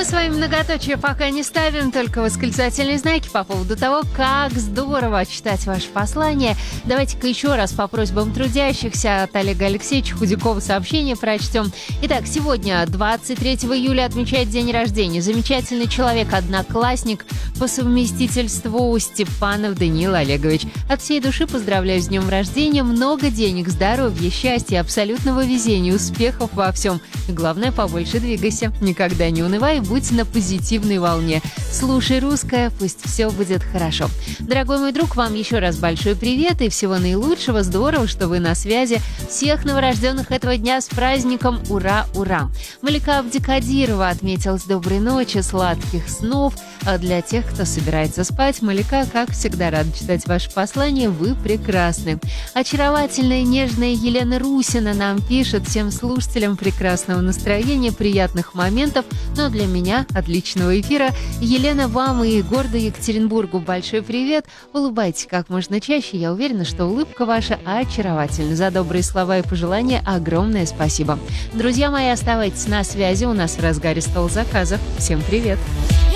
с вами многоточие пока не ставим, только восклицательные знаки по поводу того, как здорово читать ваше послание. Давайте-ка еще раз по просьбам трудящихся от Олега Алексеевича Худякова сообщение прочтем. Итак, сегодня, 23 июля, отмечает день рождения замечательный человек, одноклассник по совместительству Степанов Даниил Олегович. От всей души поздравляю с днем рождения, много денег, здоровья, счастья, абсолютного везения, успехов во всем. И главное, побольше двигайся, никогда не унывай, будь на позитивной волне. Слушай русское, пусть все будет хорошо. Дорогой мой друг, вам еще раз большой привет и всего наилучшего. Здорово, что вы на связи. Всех новорожденных этого дня с праздником. Ура, ура! Малика Абдикадирова отметилась доброй ночи, сладких снов. А для тех, кто собирается спать, Малика, как всегда, рада читать ваше послание. Вы прекрасны. Очаровательная, нежная Елена Русина нам пишет: всем слушателям прекрасного настроения, приятных моментов, но для меня отличного эфира. Елена, вам и городу Екатеринбургу большой привет. Улыбайтесь как можно чаще. Я уверена, что улыбка ваша очаровательна. За добрые слова и пожелания огромное спасибо. Друзья мои, оставайтесь на связи. У нас в разгаре стол заказов. Всем привет.